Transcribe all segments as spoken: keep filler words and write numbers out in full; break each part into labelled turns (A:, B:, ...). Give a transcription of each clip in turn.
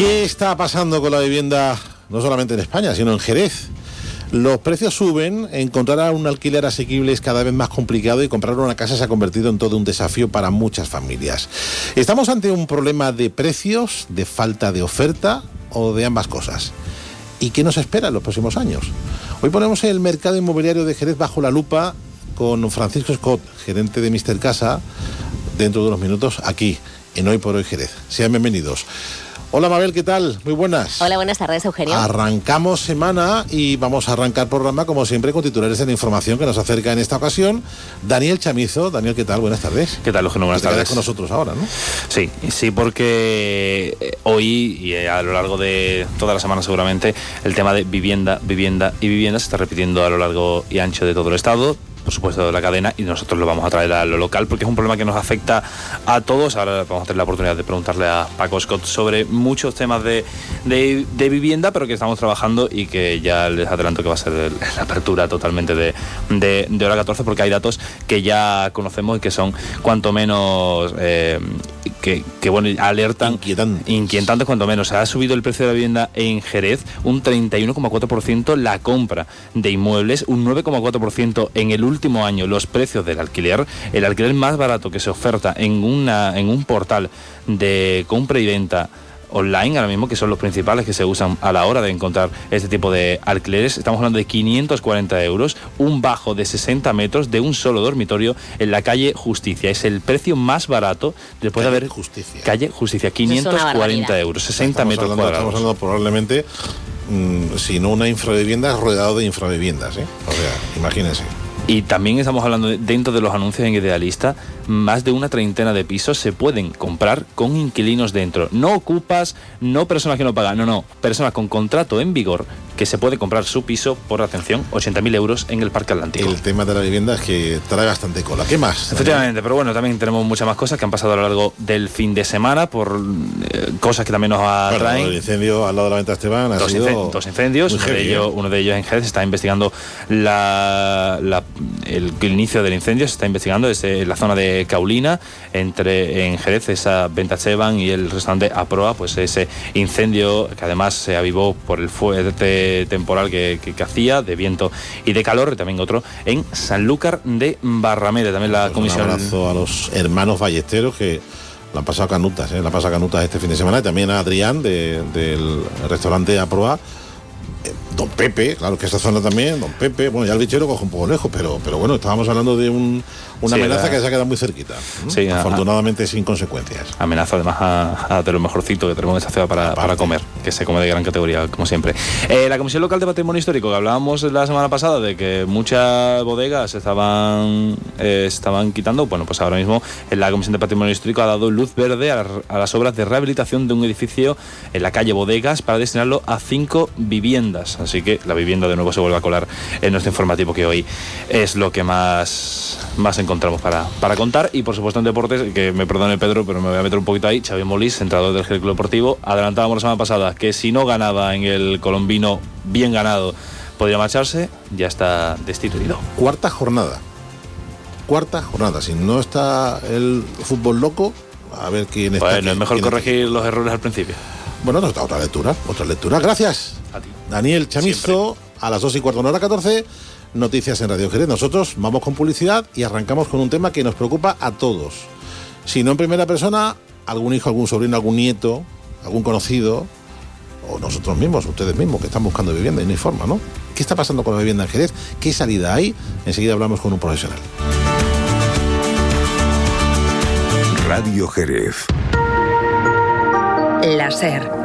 A: ¿Qué está pasando con la vivienda, no solamente en España, sino en Jerez? Los precios suben, encontrar un alquiler asequible es cada vez más complicado y comprar una casa se ha convertido en todo un desafío para muchas familias. ¿Estamos ante un problema de precios, de falta de oferta o de ambas cosas? ¿Y qué nos espera en los próximos años? Hoy ponemos el mercado inmobiliario de Jerez bajo la lupa con Francisco Scott, gerente de míster Casa, dentro de unos minutos aquí, en Hoy por Hoy Jerez. Sean bienvenidos. Hola Mabel, ¿qué tal? Muy buenas.
B: Hola, buenas tardes, Eugenio.
A: Arrancamos semana y vamos a arrancar programa, como siempre, con titulares de la información que nos acerca en esta ocasión Daniel Chamizo. Daniel, ¿qué tal? Buenas tardes.
C: ¿Qué tal, Eugenio? Buenas
A: te
C: tardes.
A: Con nosotros ahora, ¿no?
C: Sí, sí, porque hoy y a lo largo de toda la semana seguramente el tema de vivienda, vivienda y vivienda se está repitiendo a lo largo y ancho de todo el estado, por supuesto de la cadena, y nosotros lo vamos a traer a lo local porque es un problema que nos afecta a todos. Ahora vamos a tener la oportunidad de preguntarle a Paco Scott sobre muchos temas de, de, de vivienda, pero que estamos trabajando y que ya les adelanto que va a ser el, la apertura totalmente de, de, de hora catorce, porque hay datos que ya conocemos y que son cuanto menos eh, que, que bueno, alertan,
A: inquietantes.
C: inquietantes cuanto menos. Ha subido el precio de la vivienda en Jerez un treinta y uno coma cuatro por ciento, la compra de inmuebles un nueve coma cuatro por ciento en el último año. Los precios del alquiler, el alquiler más barato que se oferta en una en un portal de compra y venta online ahora mismo, que son los principales que se usan a la hora de encontrar este tipo de alquileres, estamos hablando de quinientos cuarenta euros, un bajo de sesenta metros de un solo dormitorio en la calle Justicia. Es el precio más barato después
A: calle
C: de haber...
A: Justicia.
C: Calle Justicia, quinientos cuarenta euros, sesenta
A: estamos
C: metros
A: hablando,
C: cuadrados.
A: Estamos hablando probablemente, mmm, si no una infravivienda, rodeado de infraviviendas, ¿eh? O sea, imagínense.
C: Y también estamos hablando de, dentro de los anuncios en Idealista, más de una treintena de pisos se pueden comprar con inquilinos dentro. No ocupas, no personas que no pagan, no, no, personas con contrato en vigor que se puede comprar su piso por, atención, ochenta mil euros en el Parque Atlántico.
A: El tema de la vivienda es que trae bastante cola. ¿Qué más?
C: Efectivamente, pero bueno, también tenemos muchas más cosas que han pasado a lo largo del fin de semana por eh, cosas que también nos atraen.
A: Bueno, el incendio al lado de la Venta Esteban ha
C: dos,
A: sido
C: incen- dos incendios, uno,
A: heavy,
C: de ellos,
A: ¿eh?
C: uno de ellos en Jerez. Se está investigando la, la, el, el inicio del incendio, se está investigando desde la zona de Caulina, entre en Jerez, esa Venta Esteban y el restaurante Aproa, pues ese incendio que además se avivó por el fuerte temporal que, que, que hacía, de viento y de calor. Y también otro en Sanlúcar de Barrameda, también la
A: pues
C: comisión.
A: Un abrazo a los hermanos ballesteros que la han pasado canutas, ¿eh? La han pasado canutas este fin de semana, y también a Adrián de, del restaurante Aproa. Eh, Don Pepe, claro que esta zona también, Don Pepe, bueno, ya el bichero coge un poco lejos, pero, pero bueno, estábamos hablando de un, una
C: sí,
A: amenaza
C: la...
A: que se ha quedado muy cerquita, ¿no?
C: Sí,
A: afortunadamente a... sin consecuencias.
C: Amenaza además a, a de lo mejorcito que tenemos en esta ciudad para, para comer, que se come de gran categoría, como siempre. Eh, la Comisión Local de Patrimonio Histórico, que hablábamos la semana pasada de que muchas bodegas estaban, eh, estaban quitando, bueno, pues ahora mismo la Comisión de Patrimonio Histórico ha dado luz verde a, a las obras de rehabilitación de un edificio en la calle Bodegas para destinarlo a cinco viviendas, así que la vivienda de nuevo se vuelve a colar en nuestro informativo, que hoy es lo que más, más encontramos para, para contar. Y por supuesto en deportes, que me perdone Pedro, pero me voy a meter un poquito ahí. Xavi Molís, entrenador del Jerez Club Deportivo, adelantábamos la semana pasada que si no ganaba en el colombino bien ganado podría marcharse, ya está destituido.
A: Cuarta jornada, cuarta jornada, si no está el fútbol loco, a ver quién está.
C: Bueno, es mejor corregir los errores al principio.
A: Bueno, otra lectura, otra lectura. Gracias.
C: A ti.
A: Daniel Chamizo, siempre. A las dos y cuarto, hora catorce, noticias en Radio Jerez. Nosotros vamos con publicidad y arrancamos con un tema que nos preocupa a todos. Si no en primera persona, algún hijo, algún sobrino, algún nieto, algún conocido, o nosotros mismos, ustedes mismos, que están buscando vivienda y no hay forma, ¿no? ¿Qué está pasando con la vivienda en Jerez? ¿Qué salida hay? Enseguida hablamos con un profesional.
D: Radio Jerez.
E: La SER.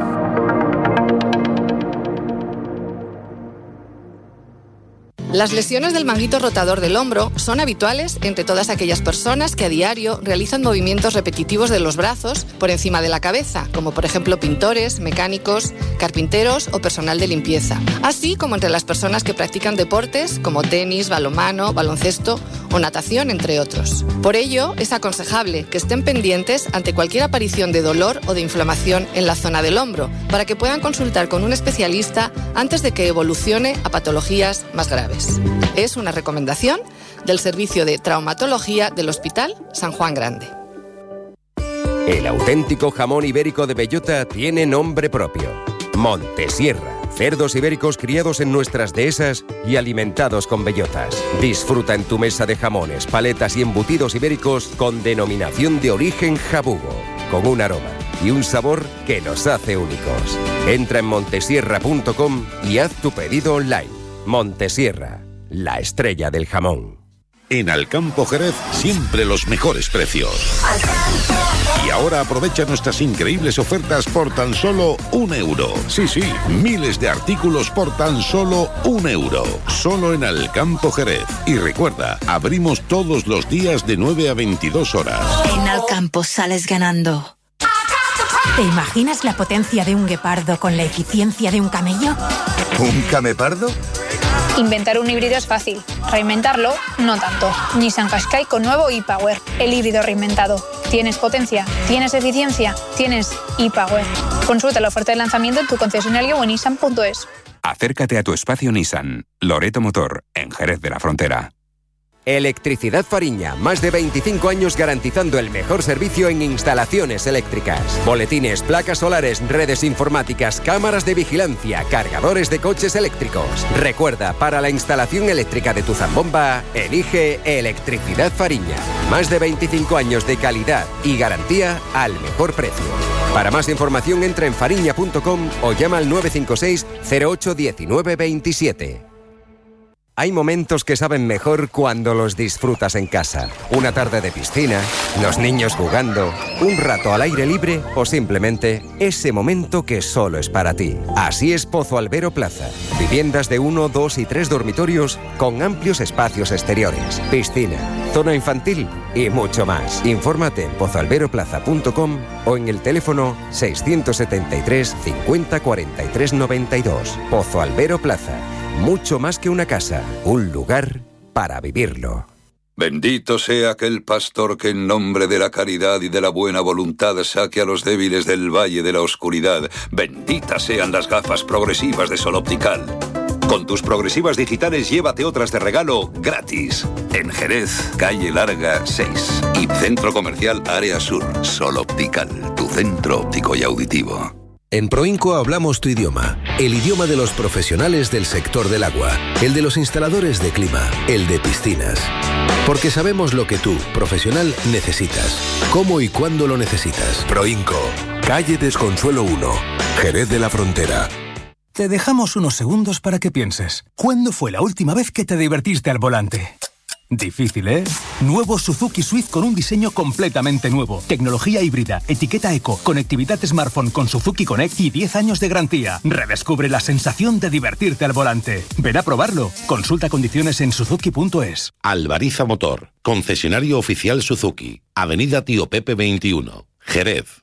F: Las lesiones del manguito rotador del hombro son habituales entre todas aquellas personas que a diario realizan movimientos repetitivos de los brazos por encima de la cabeza, como por ejemplo pintores, mecánicos, carpinteros o personal de limpieza, así como entre las personas que practican deportes como tenis, balonmano, baloncesto o natación, entre otros. Por ello, es aconsejable que estén pendientes ante cualquier aparición de dolor o de inflamación en la zona del hombro, para que puedan consultar con un especialista antes de que evolucione a patologías más graves. Es una recomendación del Servicio de Traumatología del Hospital San Juan Grande.
B: El auténtico jamón ibérico de bellota tiene nombre propio. Montesierra. Cerdos ibéricos criados en nuestras dehesas y alimentados con bellotas. Disfruta en tu mesa de jamones, paletas y embutidos ibéricos con denominación de origen jabugo, con un aroma y un sabor que los hace únicos. Entra en montesierra punto com y haz tu pedido online. Montesierra, la estrella del jamón.
E: En Alcampo Jerez, siempre los mejores precios. Y ahora aprovecha nuestras increíbles ofertas por tan solo un euro. Sí, sí, miles de artículos por tan solo un euro. Solo en Alcampo Jerez. Y recuerda, abrimos todos los días de nueve a veintidós horas.
G: En Alcampo sales ganando. ¿Te imaginas la potencia de un guepardo con la eficiencia de un camello?
H: ¿Un camepardo?
I: Inventar un híbrido es fácil, reinventarlo no tanto. Nissan Qashqai con nuevo e-Power, el híbrido reinventado. ¿Tienes potencia? ¿Tienes eficiencia? ¿Tienes e-Power? Consulta la oferta de lanzamiento en tu concesionario o en nissan punto es.
J: Acércate a tu espacio Nissan, Loreto Motor, en Jerez de la Frontera.
B: Electricidad Fariña, más de veinticinco años garantizando el mejor servicio en instalaciones eléctricas. Boletines, placas solares, redes informáticas, cámaras de vigilancia, cargadores de coches eléctricos. Recuerda, para la instalación eléctrica de tu zambomba, elige Electricidad Fariña. Más de veinticinco años de calidad y garantía al mejor precio. Para más información entra en fariña punto com o llama al nueve cinco seis cero ocho diecinueve veintisiete. Hay momentos que saben mejor cuando los disfrutas en casa. Una tarde de piscina, los niños jugando, un rato al aire libre o simplemente ese momento que solo es para ti. Así es Pozo Albero Plaza. Viviendas de uno, dos y tres dormitorios con amplios espacios exteriores, piscina, zona infantil y mucho más. Infórmate en pozo albero plaza punto com o en el teléfono seiscientos setenta y tres cincuenta cuarenta y tres noventa y dos. Pozo Albero Plaza. Mucho más que una casa, un lugar para vivirlo.
K: Bendito sea aquel pastor que en nombre de la caridad y de la buena voluntad saque a los débiles del valle de la oscuridad. Benditas sean las gafas progresivas de Sol Optical. Con tus progresivas digitales llévate otras de regalo gratis. En Jerez, calle Larga seis y Centro Comercial Área Sur. Sol Optical, tu centro óptico y auditivo.
L: En Proinco hablamos tu idioma, el idioma de los profesionales del sector del agua, el de los instaladores de clima, el de piscinas. Porque sabemos lo que tú, profesional, necesitas, cómo y cuándo lo necesitas.
D: Proinco, calle Desconsuelo uno, Jerez de la Frontera.
M: Te dejamos unos segundos para que pienses. ¿Cuándo fue la última vez que te divertiste al volante? Difícil, ¿eh? Nuevo Suzuki Swift con un diseño completamente nuevo. Tecnología híbrida, etiqueta eco, conectividad smartphone con Suzuki Connect y diez años de garantía. Redescubre la sensación de divertirte al volante. Ven a probarlo. Consulta condiciones en suzuki punto es.
E: Albariza Motor, concesionario oficial Suzuki. Avenida Tío Pepe veintiuno, Jerez.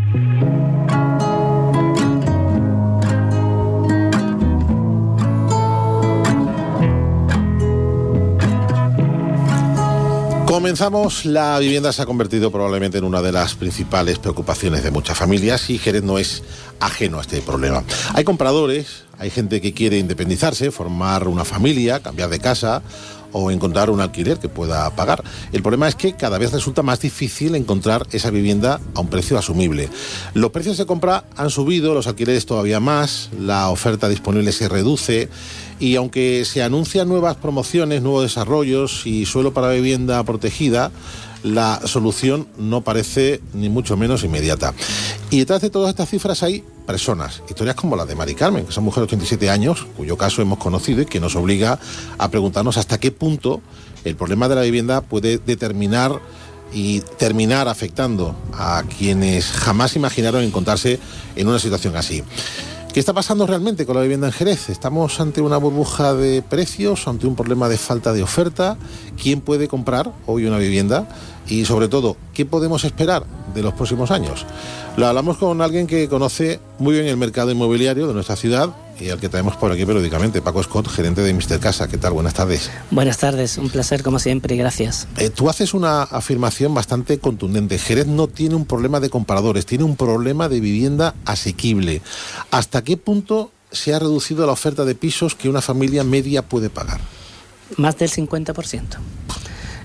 A: Comenzamos. La vivienda se ha convertido probablemente en una de las principales preocupaciones de muchas familias y Jerez no es ajeno a este problema. Hay compradores, hay gente que quiere independizarse, formar una familia, cambiar de casa o encontrar un alquiler que pueda pagar. El problema es que cada vez resulta más difícil encontrar esa vivienda a un precio asumible. Los precios de compra han subido, los alquileres todavía más, la oferta disponible se reduce y aunque se anuncian nuevas promociones, nuevos desarrollos y suelo para vivienda protegida, la solución no parece ni mucho menos inmediata. Y detrás de todas estas cifras hay personas, historias como la de Mari Carmen, que es una mujer de ochenta y siete años, cuyo caso hemos conocido y que nos obliga a preguntarnos hasta qué punto el problema de la vivienda puede determinar y terminar afectando a quienes jamás imaginaron encontrarse en una situación así. ¿Qué está pasando realmente con la vivienda en Jerez? ¿Estamos ante una burbuja de precios, ante un problema de falta de oferta? ¿Quién puede comprar hoy una vivienda? Y sobre todo, ¿qué podemos esperar de los próximos años? Lo hablamos con alguien que conoce muy bien el mercado inmobiliario de nuestra ciudad y al que traemos por aquí periódicamente, Paco Scott, gerente de míster Casa. ¿Qué tal? Buenas tardes.
N: Buenas tardes, un placer como siempre y gracias.
A: Eh, tú haces una afirmación bastante contundente. Jerez no tiene un problema de compradores, tiene un problema de vivienda asequible. ¿Hasta qué punto se ha reducido la oferta de pisos que una familia media puede pagar?
N: Más del cincuenta por ciento.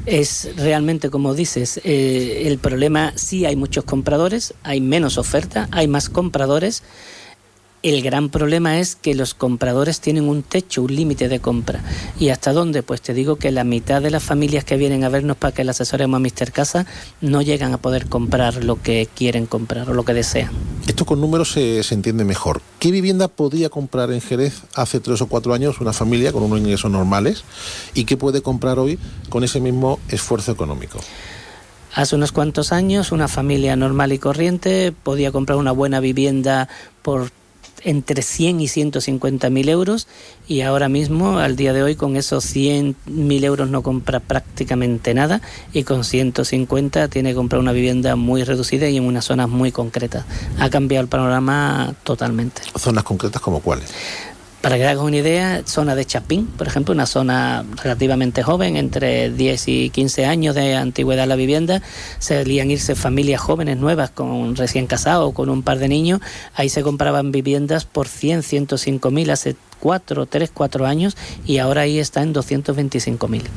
N: Es realmente, como dices, eh, el problema, sí hay muchos compradores, hay menos oferta, hay más compradores. El gran problema es que los compradores tienen un techo, un límite de compra. ¿Y hasta dónde? Pues te digo que la mitad de las familias que vienen a vernos para que les asesoremos a míster Casa no llegan a poder comprar lo que quieren comprar o lo que desean.
A: Esto con números se, se entiende mejor. ¿Qué vivienda podía comprar en Jerez hace tres o cuatro años una familia con unos ingresos normales y qué puede comprar hoy con ese mismo esfuerzo económico?
N: Hace unos cuantos años una familia normal y corriente podía comprar una buena vivienda por entre cien y ciento cincuenta mil euros y ahora mismo, al día de hoy, con esos cien mil euros no compra prácticamente nada y con ciento cincuenta tiene que comprar una vivienda muy reducida y en unas zonas muy concretas. Ha cambiado el panorama totalmente.
A: ¿Zonas concretas como cuáles?
N: Para que hagas una idea, zona de Chapín, por ejemplo, una zona relativamente joven, entre diez y quince años de antigüedad la vivienda, solían irse familias jóvenes nuevas con recién casados, con un par de niños, ahí se compraban viviendas por cien, ciento cinco mil hace cuatro, tres, cuatro años y ahora ahí está en doscientos veinticinco mil.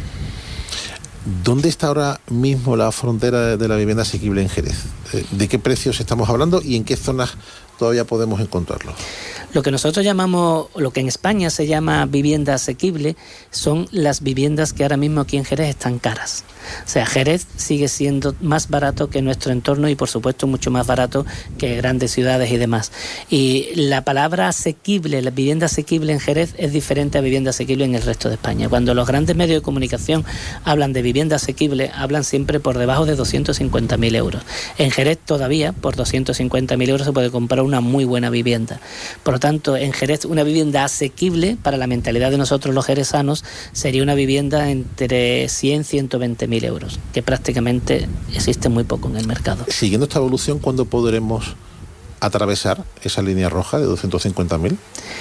A: ¿Dónde está ahora mismo la frontera de la vivienda asequible en Jerez? ¿De qué precios estamos hablando y en qué zonas todavía podemos encontrarlo?
N: Lo que nosotros llamamos, lo que en España se llama vivienda asequible, son las viviendas que ahora mismo aquí en Jerez están caras. O sea, Jerez sigue siendo más barato que nuestro entorno y por supuesto mucho más barato que grandes ciudades y demás. Y la palabra asequible, la vivienda asequible en Jerez es diferente a vivienda asequible en el resto de España. Cuando los grandes medios de comunicación hablan de vivienda asequible, hablan siempre por debajo de doscientos cincuenta mil euros. En Jerez todavía por doscientos cincuenta mil euros se puede comprar una muy buena vivienda. Por lo tanto, en Jerez una vivienda asequible para la mentalidad de nosotros los jerezanos sería una vivienda entre cien, ciento veinte mil euros, que prácticamente existe muy poco en el mercado.
A: Siguiendo esta evolución, ¿cuándo podremos atravesar esa línea roja de doscientos cincuenta mil?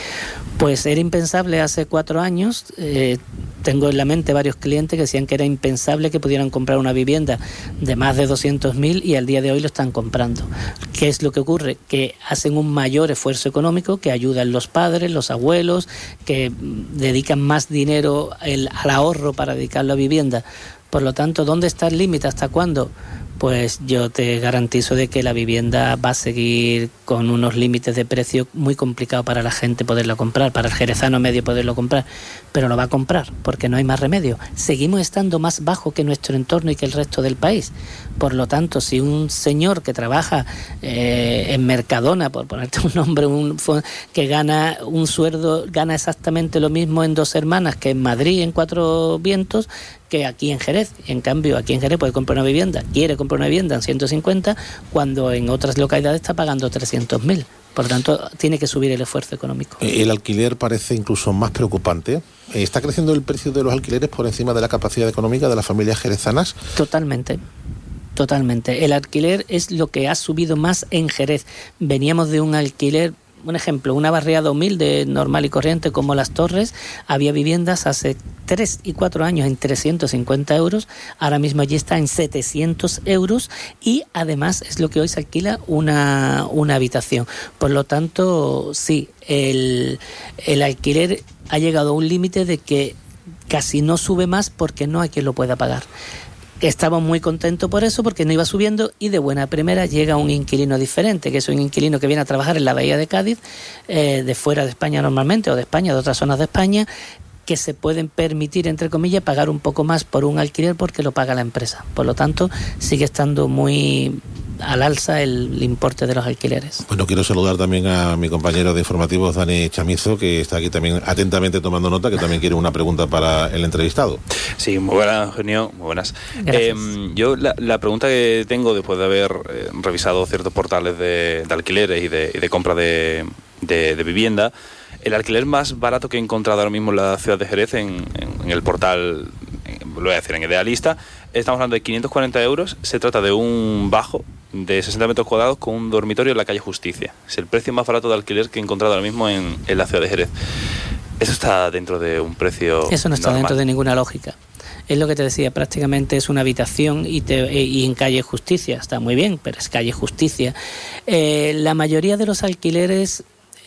N: Pues era impensable hace cuatro años. Eh, tengo en la mente varios clientes que decían que era impensable que pudieran comprar una vivienda de más de doscientos mil y al día de hoy lo están comprando. ¿Qué es lo que ocurre? Que hacen un mayor esfuerzo económico, que ayudan los padres, los abuelos, que dedican más dinero el, al ahorro para dedicarlo a vivienda. Por lo tanto, ¿dónde está el límite? ¿Hasta cuándo? Pues yo te garantizo de que la vivienda va a seguir con unos límites de precio muy complicados para la gente poderla comprar, para el jerezano medio poderlo comprar, pero lo va a comprar porque no hay más remedio. Seguimos estando más bajo que nuestro entorno y que el resto del país. Por lo tanto, si un señor que trabaja eh, en Mercadona, por ponerte un nombre, un, que gana un sueldo, gana exactamente lo mismo en Dos Hermanas que en Madrid, en Cuatro Vientos, que aquí en Jerez. En cambio, aquí en Jerez puede comprar una vivienda, quiere comprar una vivienda en ciento cincuenta, cuando en otras localidades está pagando trescientos mil. Por lo tanto, tiene que subir el esfuerzo económico.
A: El alquiler parece incluso más preocupante. ¿Está creciendo el precio de los alquileres por encima de la capacidad económica de las familias jerezanas?
N: Totalmente. Totalmente. El alquiler es lo que ha subido más en Jerez. Veníamos de un alquiler, un ejemplo, una barriada humilde, normal y corriente como Las Torres. Había viviendas hace tres y cuatro años en trescientos cincuenta euros, ahora mismo allí está en setecientos euros y además es lo que hoy se alquila una, una habitación. Por lo tanto, sí, el, el alquiler ha llegado a un límite de que casi no sube más porque no hay quien lo pueda pagar. Estamos muy contentos por eso, porque no iba subiendo y de buena primera llega un inquilino diferente, que es un inquilino que viene a trabajar en la Bahía de Cádiz, eh, de fuera de España normalmente, o de España, de otras zonas de España, que se pueden permitir, entre comillas, pagar un poco más por un alquiler porque lo paga la empresa. Por lo tanto, sigue estando muy al alza el, el importe de los alquileres.
A: Bueno, quiero saludar también a mi compañero de informativos, Dani Chamizo, que está aquí también atentamente tomando nota, que también quiere una pregunta para el entrevistado.
C: Sí, muy buenas, Eugenio, muy buenas. Eh, yo la, la pregunta que tengo, después de haber eh, revisado ciertos portales de, de alquileres y de, y de compra de, de, de vivienda, el alquiler más barato que he encontrado ahora mismo en la ciudad de Jerez, en, en, en el portal, en, lo voy a decir, en Idealista, estamos hablando de quinientos cuarenta euros. Se trata de un bajo de sesenta metros cuadrados con un dormitorio en la calle Justicia. Es el precio más barato de alquiler que he encontrado ahora mismo en, en la ciudad de Jerez. ¿Eso está dentro de un precio
N: Eso no está
C: normal?
N: Dentro de ninguna lógica. Es lo que te decía, prácticamente es una habitación y, te, y en calle Justicia. Está muy bien, pero es calle Justicia. Eh, la mayoría de los alquileres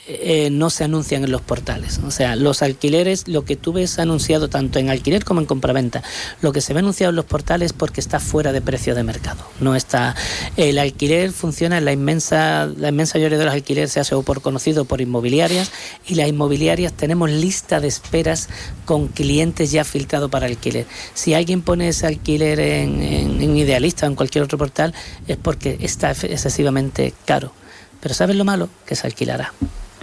N: eh, no se anuncian en los portales. O sea, los alquileres, lo que tú ves anunciado tanto en alquiler como en compraventa, lo que se ve anunciado en los portales es porque está fuera de precio de mercado. No está. El alquiler funciona en la inmensa, la inmensa mayoría de los alquileres se hace o por conocido o por inmobiliarias, y las inmobiliarias tenemos lista de esperas con clientes ya filtrados para alquiler. Si alguien pone ese alquiler en, en, en Idealista o en cualquier otro portal, es porque está excesivamente caro. Pero ¿sabes lo malo? Que se alquilará.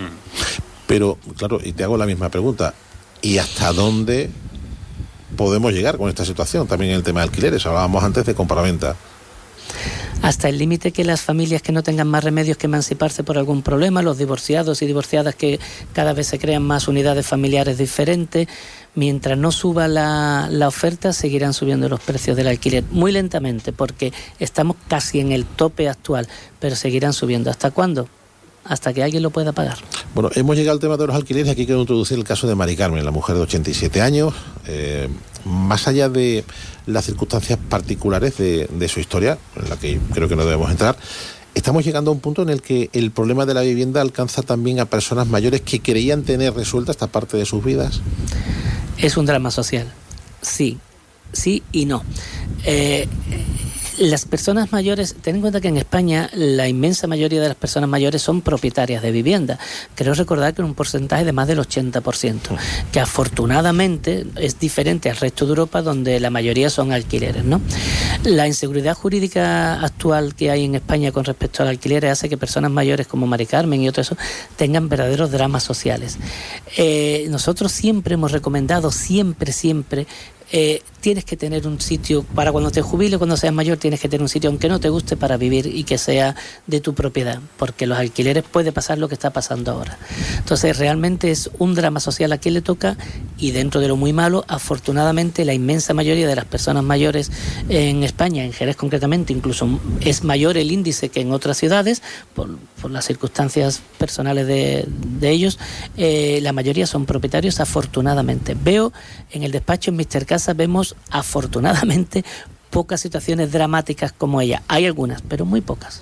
A: Pero, claro, y te hago la misma pregunta, ¿y hasta dónde podemos llegar con esta situación? También en el tema de alquileres, hablábamos antes de compraventa.
N: Hasta el límite que las familias que no tengan más remedios que emanciparse por algún problema, los divorciados y divorciadas, que cada vez se crean más unidades familiares diferentes, mientras no suba la, la oferta, seguirán subiendo los precios del alquiler, muy lentamente, porque estamos casi en el tope actual, pero seguirán subiendo. ¿Hasta cuándo? Hasta que alguien lo pueda pagar.
A: Bueno, hemos llegado al tema de los alquileres. Aquí quiero introducir el caso de Mari Carmen, la mujer de ochenta y siete años. Eh, más allá de las circunstancias particulares de, de su historia, en la que creo que no debemos entrar, estamos llegando a un punto en el que el problema de la vivienda alcanza también a personas mayores que creían tener resuelta esta parte de sus vidas.
N: Es un drama social, sí, sí y no. Eh, Las personas mayores, ten en cuenta que en España la inmensa mayoría de las personas mayores son propietarias de vivienda. Creo recordar que en un porcentaje de más del ochenta por ciento, que afortunadamente es diferente al resto de Europa, donde la mayoría son alquileres, ¿no? La inseguridad jurídica actual que hay en España con respecto al alquiler hace que personas mayores como Mari Carmen y otros tengan verdaderos dramas sociales. Eh, nosotros siempre hemos recomendado, siempre, siempre, Eh, tienes que tener un sitio para cuando te jubiles, cuando seas mayor, tienes que tener un sitio, aunque no te guste, para vivir y que sea de tu propiedad, porque los alquileres puede pasar lo que está pasando ahora. Entonces realmente es un drama social a quien le toca, y dentro de lo muy malo, afortunadamente la inmensa mayoría de las personas mayores en España, en Jerez concretamente, incluso es mayor el índice que en otras ciudades, por, por las circunstancias personales de, de ellos, eh, la mayoría son propietarios, afortunadamente. Veo en el despacho, en míster Casa, vemos afortunadamente pocas situaciones dramáticas como ella. Hay algunas, pero muy pocas.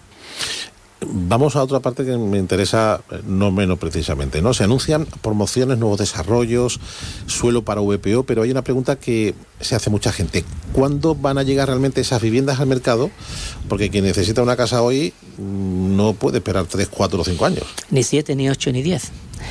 A: Vamos a otra parte que me interesa no menos precisamente, ¿no? Se anuncian promociones, nuevos desarrollos, suelo para V P O, pero hay una pregunta que se hace mucha gente. ¿Cuándo van a llegar realmente esas viviendas al mercado? Porque quien necesita una casa hoy no puede esperar tres, cuatro o cinco años.
N: Ni siete, ni ocho, ni diez.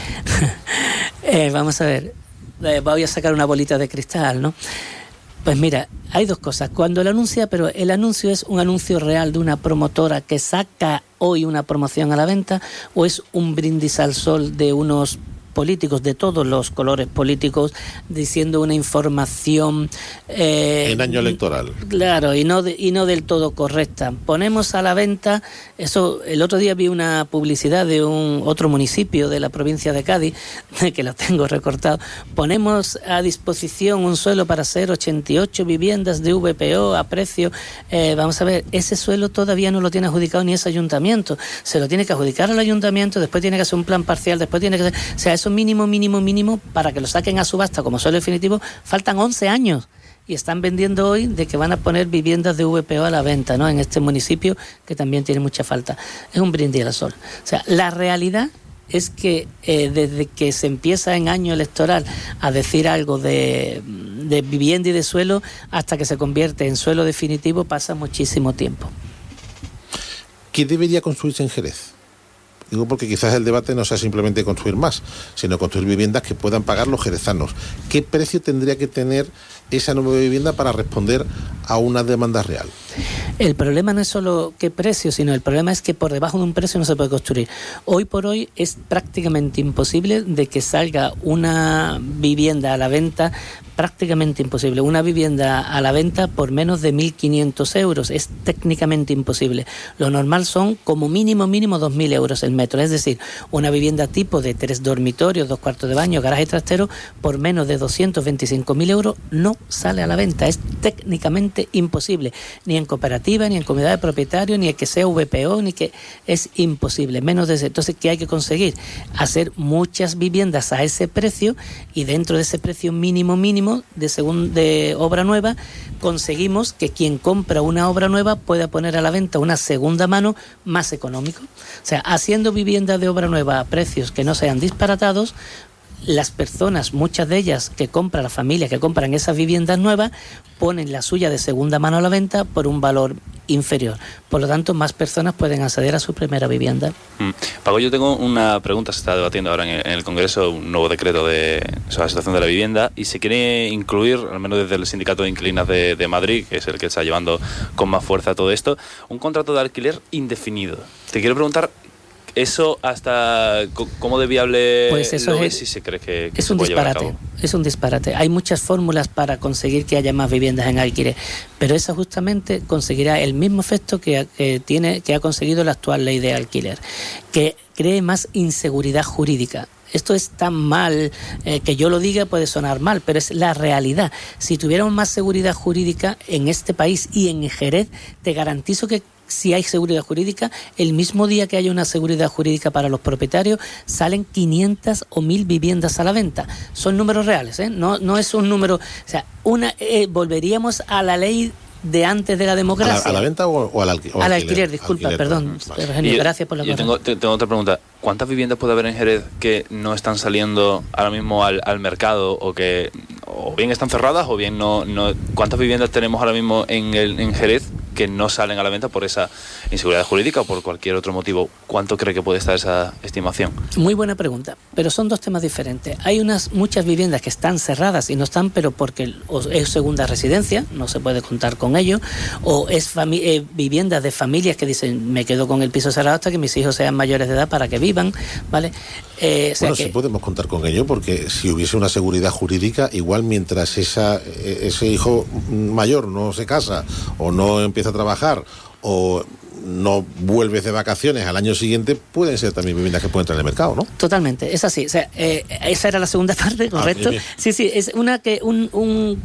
N: eh, vamos a ver. Eh, voy a sacar una bolita de cristal, ¿no? Pues mira, hay dos cosas. Cuando el anuncia, pero el anuncio es un anuncio real de una promotora que saca hoy una promoción a la venta, o es un brindis al sol de unos políticos de todos los colores políticos diciendo una información eh,
A: en año electoral,
N: claro, y no de, y no del todo correcta. Ponemos a la venta eso. El otro día vi una publicidad de un otro municipio de la provincia de Cádiz, que lo tengo recortado. Ponemos a disposición un suelo para hacer ochenta y ocho viviendas de V P O a precio, eh, vamos a ver, ese suelo todavía no lo tiene adjudicado ni ese ayuntamiento, se lo tiene que adjudicar al ayuntamiento, después tiene que hacer un plan parcial, después tiene que hacer, o sea, eso mínimo, mínimo, mínimo, para que lo saquen a subasta como suelo definitivo, faltan once años. Y están vendiendo hoy de que van a poner viviendas de V P O a la venta, ¿no? En este municipio, que también tiene mucha falta. Es un brindis al sol. O sea, la realidad es que eh, desde que se empieza en año electoral a decir algo de, de vivienda y de suelo, hasta que se convierte en suelo definitivo, pasa muchísimo tiempo.
A: ¿Qué debería construirse en Jerez? Digo porque quizás el debate no sea simplemente construir más, sino construir viviendas que puedan pagar los jerezanos. ¿Qué precio tendría que tener esa nueva vivienda para responder a una demanda real?
N: El problema no es solo qué precio, sino el problema es que por debajo de un precio no se puede construir. Hoy por hoy es prácticamente imposible de que salga una vivienda a la venta, prácticamente imposible. Una vivienda a la venta por menos de mil quinientos euros, es técnicamente imposible. Lo normal son como mínimo, mínimo dos mil euros el metro. Es decir, una vivienda tipo de tres dormitorios, dos cuartos de baño, garaje y trastero, por menos de doscientos veinticinco mil euros no sale a la venta. Es técnicamente imposible. Ni en en cooperativa, ni en comunidad de propietarios, ni el que sea V P O, ni que es imposible, menos de ese. Entonces, ¿qué hay que conseguir? Hacer muchas viviendas a ese precio y dentro de ese precio mínimo mínimo de, segun, de obra nueva, conseguimos que quien compra una obra nueva pueda poner a la venta una segunda mano más económico. O sea, haciendo viviendas de obra nueva a precios que no sean disparatados, las personas, muchas de ellas que compran, las familias que compran esas viviendas nuevas, ponen la suya de segunda mano a la venta por un valor inferior. Por lo tanto, más personas pueden acceder a su primera vivienda.
C: Mm. Paco, yo tengo una pregunta. Se está debatiendo ahora en el, en el Congreso un nuevo decreto de, sobre la situación de la vivienda y se quiere incluir, al menos desde el Sindicato de Inquilinas de, de Madrid, que es el que está llevando con más fuerza todo esto, un contrato de alquiler indefinido. Te quiero preguntar, ¿eso hasta cómo de viable
N: pues eso
C: lo
N: es,
C: es si se cree que, que
N: es
C: se
N: un
C: puede
N: disparate,
C: llevar a cabo?
N: Es un disparate. Hay muchas fórmulas para conseguir que haya más viviendas en alquiler, pero esa justamente conseguirá el mismo efecto que, que tiene, que ha conseguido la actual ley de alquiler, que cree más inseguridad jurídica. Esto es tan mal, eh, que yo lo diga puede sonar mal, pero es la realidad. Si tuviéramos más seguridad jurídica en este país y en Jerez, te garantizo que si hay seguridad jurídica, el mismo día que haya una seguridad jurídica para los propietarios, salen quinientas o mil viviendas a la venta. Son números reales, ¿eh? No, no es un número... O sea, una eh, volveríamos a la ley de antes de la democracia.
A: ¿A la, a la venta o, o al, alqui- o
N: al
A: alquiler?
N: alquiler? Disculpa,
A: alquiler,
N: perdón,
A: vale.
N: Eugenio,
C: Yo-
N: gracias por la
C: Yo tengo, te- tengo otra pregunta. ¿Cuántas viviendas puede haber en Jerez que no están saliendo ahora mismo al, al mercado o que o bien están cerradas o bien no... no ¿Cuántas viviendas tenemos ahora mismo en, el, en Jerez que no salen a la venta por esa inseguridad jurídica o por cualquier otro motivo? ¿Cuánto cree que puede estar esa estimación?
N: Muy buena pregunta, pero son dos temas diferentes. Hay unas muchas viviendas que están cerradas y no están, pero porque o es segunda residencia, no se puede contar con ello, o es fami- eh, viviendas de familias que dicen, me quedo con el piso cerrado hasta que mis hijos sean mayores de edad para que vivan, ¿vale? Eh, o sea
A: Bueno,
N: que...
A: sí podemos contar con ello, porque si hubiese una seguridad jurídica, igual mientras esa, ese hijo mayor no se casa o no empieza a trabajar o no vuelves de vacaciones al año siguiente, pueden ser también viviendas que pueden entrar en el mercado, ¿no?
N: Totalmente, es así. O sea, eh, esa era la segunda parte, ¿correcto?
A: bien, bien.
N: Sí, sí, es una que un, un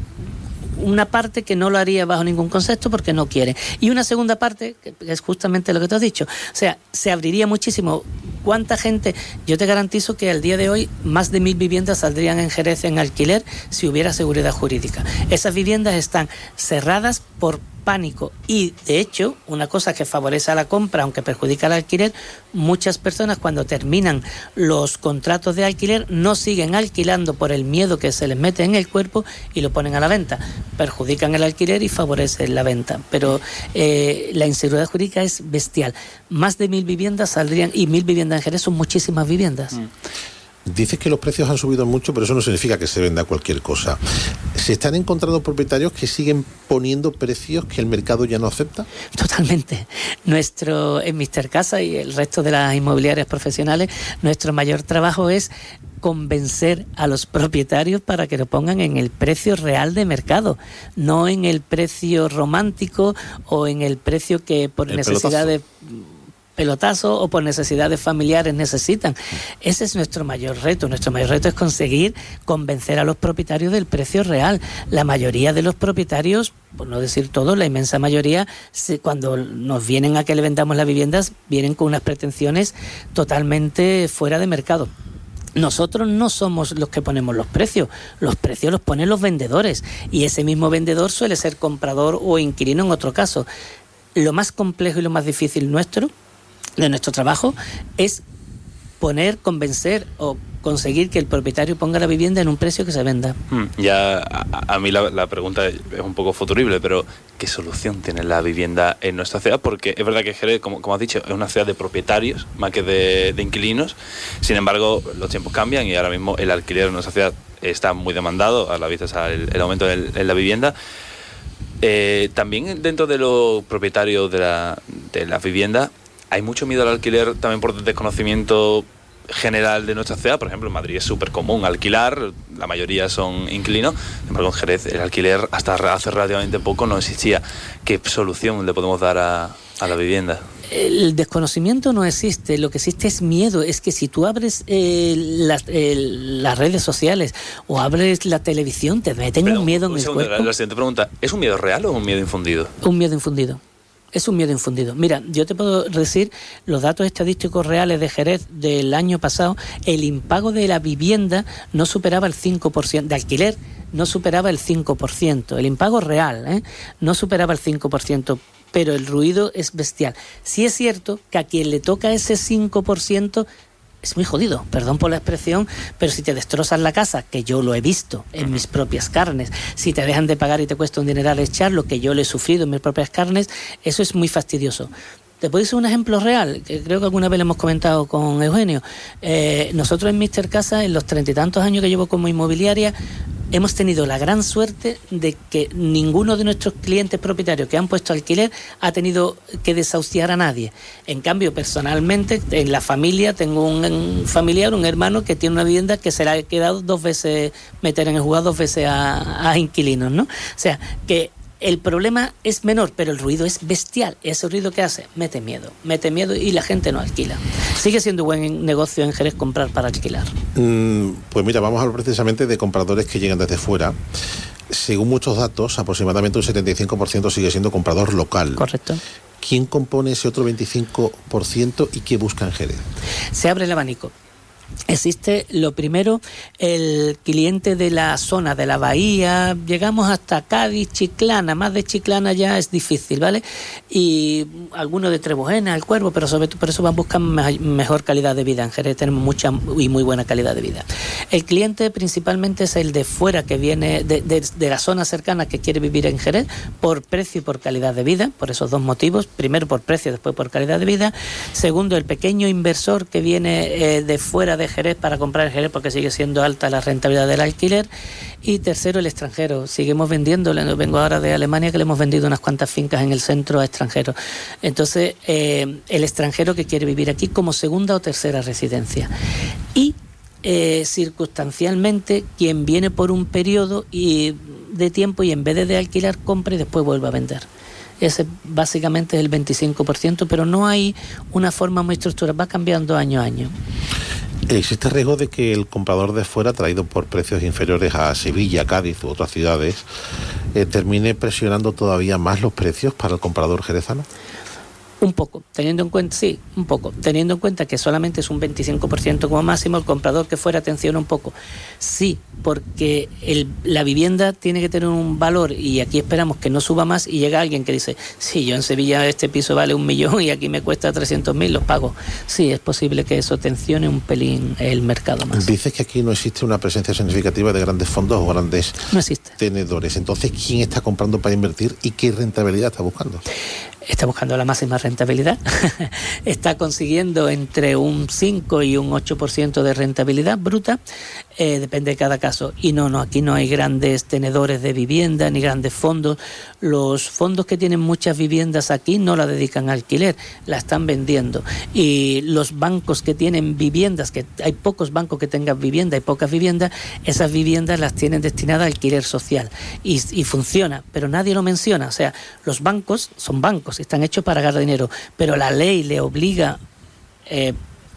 N: una parte que no lo haría bajo ningún concepto porque no quiere. Y una segunda parte, que es justamente lo que tú has dicho. O sea, se abriría muchísimo. ¿Cuánta gente? Yo te garantizo que al día de hoy más de mil viviendas saldrían en Jerez en alquiler si hubiera seguridad jurídica. Esas viviendas están cerradas por pánico y, de hecho, una cosa que favorece a la compra, aunque perjudica al alquiler, muchas personas cuando terminan los contratos de alquiler no siguen alquilando por el miedo que se les mete en el cuerpo y lo ponen a la venta. Perjudican el alquiler y favorecen la venta. Pero eh, la inseguridad jurídica es bestial. Más de mil viviendas saldrían, y mil viviendas en Jerez son muchísimas viviendas. Mm.
A: Dices que los precios han subido mucho, pero eso no significa que se venda cualquier cosa. ¿Se están encontrando propietarios que siguen poniendo precios que el mercado ya no acepta?
N: Totalmente. Nuestro, en míster Casa y el resto de las inmobiliarias profesionales, nuestro mayor trabajo es convencer a los propietarios para que lo pongan en el precio real de mercado, no en el precio romántico o en el precio que por el necesidad pelotazo. de... pelotazo o por necesidades familiares necesitan. Ese es nuestro mayor reto. Nuestro mayor reto es conseguir convencer a los propietarios del precio real. La mayoría de los propietarios, por no decir todo, la inmensa mayoría, cuando nos vienen a que le vendamos las viviendas, vienen con unas pretensiones totalmente fuera de mercado. Nosotros no somos los que ponemos los precios, los precios los ponen los vendedores y ese mismo vendedor suele ser comprador o inquilino en otro caso. Lo más complejo y lo más difícil nuestro de nuestro trabajo es poner, convencer o conseguir que el propietario ponga la vivienda en un precio que se venda.
C: Hmm, ya a, a mí la, la pregunta es un poco futurible, pero ¿qué solución tiene la vivienda en nuestra ciudad? Porque es verdad que Jerez, como, como has dicho, es una ciudad de propietarios más que de, de inquilinos. Sin embargo, los tiempos cambian y ahora mismo el alquiler en nuestra ciudad está muy demandado, a la vista está el, el aumento del, en la vivienda. Eh, también dentro de los propietarios de la, de la vivienda hay mucho miedo al alquiler también por desconocimiento general de nuestra ciudad. Por ejemplo, en Madrid es súper común alquilar, la mayoría son inquilinos. Sin embargo, en Jerez el alquiler hasta hace relativamente poco no existía. ¿Qué solución le podemos dar a, a la vivienda.
N: El desconocimiento no existe, lo que existe es miedo. Es que si tú abres eh, las, eh, las redes sociales o abres la televisión, te meten Pero, un miedo un en segundo, el cuerpo.
C: La siguiente pregunta, ¿es un miedo real o un miedo infundido?
N: Un miedo infundido. Es un miedo infundido. Mira, yo te puedo decir los datos estadísticos reales de Jerez del año pasado. El impago de la vivienda no superaba el cinco por ciento, de alquiler no superaba el cinco por ciento. El impago real ¿eh? no superaba el cinco por ciento. Pero el ruido es bestial. Sí es cierto que a quien le toca ese cinco por ciento es muy jodido, perdón por la expresión, pero si te destrozas la casa, que yo lo he visto en mis propias carnes, si te dejan de pagar y te cuesta un dineral echarlo, que yo lo he sufrido en mis propias carnes, eso es muy fastidioso. Te puedo decir un ejemplo real, que creo que alguna vez lo hemos comentado con Eugenio. Eh, nosotros en míster Casa, en los treinta y tantos años que llevo como inmobiliaria, hemos tenido la gran suerte de que ninguno de nuestros clientes propietarios que han puesto alquiler ha tenido que desahuciar a nadie. En cambio, personalmente, en la familia, tengo un familiar, un hermano que tiene una vivienda que se le ha quedado dos veces, meter en el juzgado dos veces a, a inquilinos, ¿no? O sea, que el problema es menor, pero el ruido es bestial. Ese ruido que hace, mete miedo, mete miedo y la gente no alquila. Sigue siendo buen negocio en Jerez comprar para alquilar.
A: Mm, pues mira, vamos a hablar precisamente de compradores que llegan desde fuera. Según muchos datos, aproximadamente un setenta y cinco por ciento sigue siendo comprador local.
N: Correcto.
A: ¿Quién compone ese otro veinticinco por ciento y qué busca en Jerez?
N: Se abre el abanico. Existe, lo primero, el cliente de la zona de la bahía, llegamos hasta Cádiz, Chiclana, más de Chiclana ya es difícil, ¿vale? Y algunos de Trebujena, El Cuervo, pero sobre todo por eso van buscando mejor calidad de vida. En Jerez tenemos mucha y muy buena calidad de vida. El cliente principalmente es el de fuera, que viene de, de, de la zona cercana, que quiere vivir en Jerez, por precio y por calidad de vida, por esos dos motivos. Primero por precio, después por calidad de vida. Segundo, el pequeño inversor que viene eh, de fuera de Jerez para comprar en Jerez porque sigue siendo alta la rentabilidad del alquiler. Y tercero, el extranjero. Seguimos vendiendo, vengo ahora de Alemania, que le hemos vendido unas cuantas fincas en el centro a extranjeros. Entonces, eh, el extranjero que quiere vivir aquí como segunda o tercera residencia. Y eh, circunstancialmente, quien viene por un periodo y de tiempo y en vez de, de alquilar, compra y después vuelve a vender. Ese básicamente es el veinticinco por ciento, pero no hay una forma muy estructurada, va cambiando año a año.
A: ¿Existe riesgo de que el comprador de fuera, traído por precios inferiores a Sevilla, Cádiz u otras ciudades, eh, termine presionando todavía más los precios para el comprador jerezano?
N: Un poco, teniendo en cuenta, sí, un poco, teniendo en cuenta que solamente es un veinticinco por ciento como máximo, el comprador que fuera, atención un poco. Sí, porque el, la vivienda tiene que tener un valor y aquí esperamos que no suba más y llega alguien que dice, sí, yo en Sevilla este piso vale un millón y aquí me cuesta trescientos mil, los pago. Sí, es posible que eso tensione un pelín el mercado más.
A: Dices que aquí no existe una presencia significativa de grandes fondos o grandes
N: no existe.
A: tenedores. Entonces, ¿quién está comprando para invertir y qué rentabilidad está buscando?
N: Está buscando la máxima rentabilidad, está consiguiendo entre un cinco y un ocho por ciento de rentabilidad bruta, eh, depende de cada caso. Y no, no, aquí no hay grandes tenedores de vivienda ni grandes fondos. Los fondos que tienen muchas viviendas aquí no la dedican a alquiler, la están vendiendo. Y los bancos que tienen viviendas, que hay pocos bancos que tengan vivienda, hay pocas viviendas, esas viviendas las tienen destinadas a alquiler social. Y, y funciona, pero nadie lo menciona. O sea, los bancos son bancos, están hechos para ganar dinero, pero la ley le obliga eh,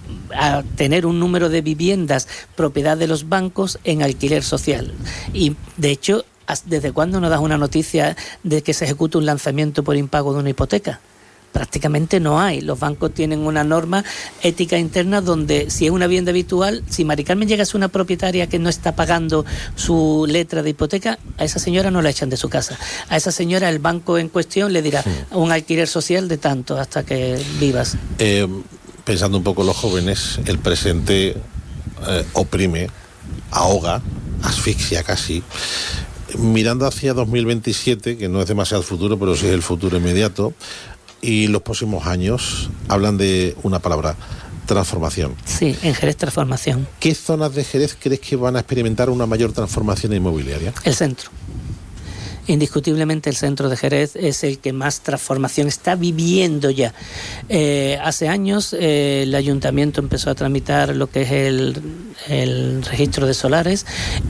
N: a tener un número de viviendas propiedad de los bancos en alquiler social. Y de hecho, ¿desde cuándo nos das una noticia de que se ejecuta un lanzamiento por impago de una hipoteca? Prácticamente no hay. Los bancos tienen una norma ética interna donde si es una vivienda habitual, si Mari Carmen llega a ser una propietaria que no está pagando su letra de hipoteca, a esa señora no la echan de su casa. A esa señora el banco en cuestión le dirá sí. un alquiler social de tanto hasta que vivas.
A: Eh, pensando un poco en los jóvenes, el presente eh, oprime, ahoga, asfixia casi. Mirando hacia dos mil veintisiete, que no es demasiado futuro, pero sí es el futuro inmediato, y los próximos años hablan de una palabra, transformación.
N: Sí, en Jerez transformación.
A: ¿Qué zonas de Jerez crees que van a experimentar una mayor transformación inmobiliaria?
N: El centro. Indiscutiblemente el centro de Jerez es el que más transformación está viviendo ya. Eh, hace años eh, el ayuntamiento empezó a tramitar lo que es el, el registro de solares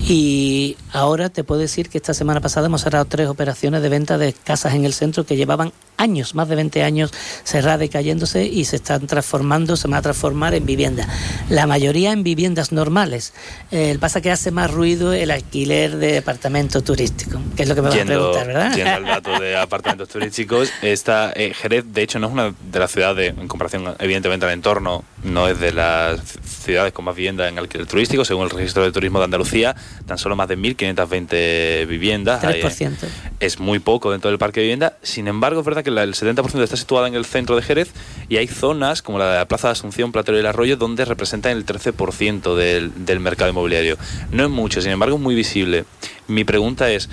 N: y ahora te puedo decir que esta semana pasada hemos cerrado tres operaciones de venta de casas en el centro que llevaban años, más de veinte años cerradas y cayéndose, y se están transformando, se van a transformar en viviendas. La mayoría en viviendas normales. Eh, el pasa que hace más ruido el alquiler de apartamentos turísticos, que es lo que me vas a preguntar, ¿verdad?
C: Yendo al dato de apartamentos turísticos, esta, eh, Jerez, de hecho, no es una de las ciudades, en comparación, evidentemente, al entorno, no es de las ciudades con más viviendas en alquiler turístico, según el Registro de Turismo de Andalucía, tan solo más de mil quinientas veinte viviendas.
N: tres por ciento.
C: Ahí, eh, es muy poco dentro del parque de vivienda. Sin embargo, es verdad que la, el setenta por ciento está situada en el centro de Jerez y hay zonas, como la de la Plaza de Asunción, Platero y el Arroyo, donde representan el trece por ciento del, del mercado inmobiliario. No es mucho, sin embargo, es muy visible. Mi pregunta es,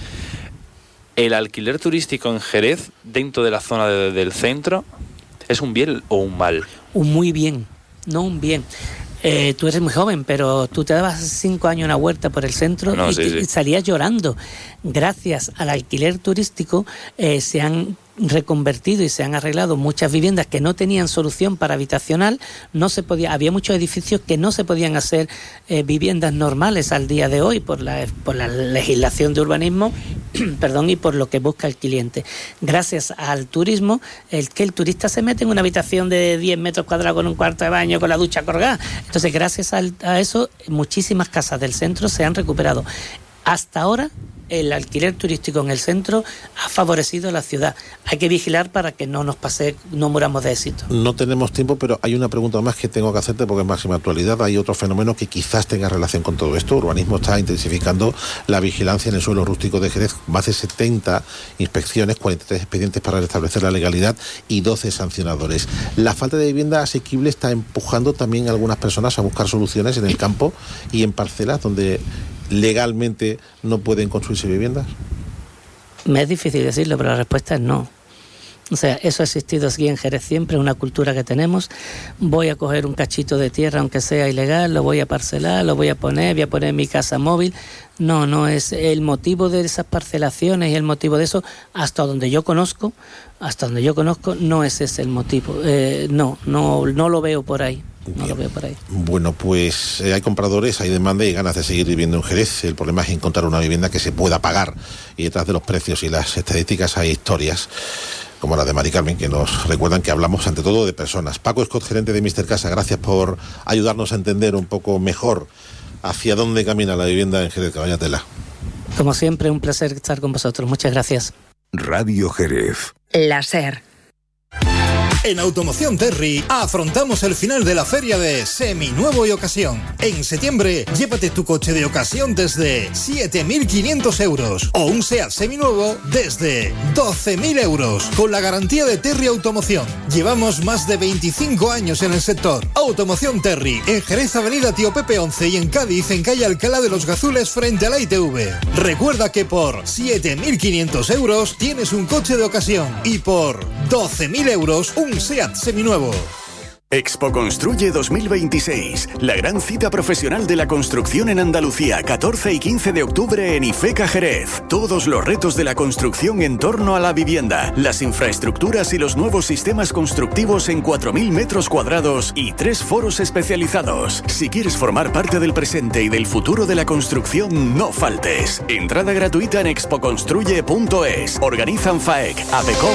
C: ¿el alquiler turístico en Jerez, dentro de la zona de, del centro, es un bien o un mal?
N: Un muy bien, no un bien. Eh, tú eres muy joven, pero tú te dabas cinco años una huerta por el centro no, y, sí, te, sí. salías llorando. Gracias al alquiler turístico eh, se han reconvertido y se han arreglado muchas viviendas que no tenían solución para habitacional. No se podía, había muchos edificios que no se podían hacer eh, viviendas normales al día de hoy por la, por la legislación de urbanismo perdón, y por lo que busca el cliente. Gracias al turismo, el que el turista se mete en una habitación de diez metros cuadrados con un cuarto de baño, con la ducha colgada. Entonces, gracias al, a eso, muchísimas casas del centro se han recuperado. Hasta ahora, el alquiler turístico en el centro ha favorecido a la ciudad. Hay que vigilar para que no nos pase, no muramos de éxito.
A: No tenemos tiempo, pero hay una pregunta más que tengo que hacerte porque es máxima actualidad. Hay otro fenómeno que quizás tenga relación con todo esto. Urbanismo está intensificando la vigilancia en el suelo rústico de Jerez. Más de setenta inspecciones, cuarenta y tres expedientes para restablecer la legalidad y doce sancionadores. La falta de vivienda asequible está empujando también a algunas personas a buscar soluciones en el campo y en parcelas donde legalmente no pueden construirse viviendas.
N: Me es difícil decirlo, pero la respuesta es no. O sea, eso ha existido aquí en Jerez siempre, una cultura que tenemos. Voy a coger un cachito de tierra, aunque sea ilegal, lo voy a parcelar, lo voy a poner, voy a poner mi casa móvil. No, no es el motivo de esas parcelaciones y el motivo de eso, hasta donde yo conozco, hasta donde yo conozco, no es ese el motivo. Eh, no, no, no lo veo por ahí. No lo veo por ahí.
A: Bueno, pues eh, hay compradores, hay demanda y ganas de seguir viviendo en Jerez. El problema es encontrar una vivienda que se pueda pagar. Y detrás de los precios y las estadísticas hay historias como la de Mari Carmen, que nos recuerdan que hablamos ante todo de personas. Paco Scott, gerente de míster Casa, gracias por ayudarnos a entender un poco mejor hacia dónde camina la vivienda en Jerez. Vaya tela.
N: Como siempre, un placer estar con vosotros. Muchas gracias.
D: Radio Jerez.
O: La SER.
P: En Automoción Terry afrontamos el final de la feria de Seminuevo y Ocasión. En septiembre, llévate tu coche de ocasión desde siete mil quinientos euros o un SEAT seminuevo desde doce mil euros con la garantía de Terry Automoción. Llevamos más de veinticinco años en el sector. Automoción Terry, en Jerez Avenida Tío Pepe once y en Cádiz en calle Alcalá de los Gazules frente a la I T V. Recuerda que por siete mil quinientos euros tienes un coche de ocasión y por doce mil euros un SEAT seminuevo.
Q: Expo Construye dos mil veintiséis, la gran cita profesional de la construcción en Andalucía, catorce y quince de octubre en IFECA Jerez. Todos los retos de la construcción en torno a la vivienda, las infraestructuras y los nuevos sistemas constructivos en cuatro mil metros cuadrados y tres foros especializados. Si quieres formar parte del presente y del futuro de la construcción, no faltes. Entrada gratuita en expo construye punto es. Organizan FAEC, APECO